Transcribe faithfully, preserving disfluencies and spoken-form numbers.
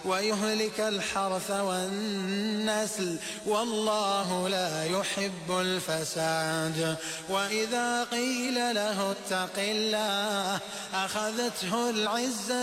ويهلك الحرث والنسل والله لا يحب الفساد. وإذا قيل له اتق الله أخذته العزة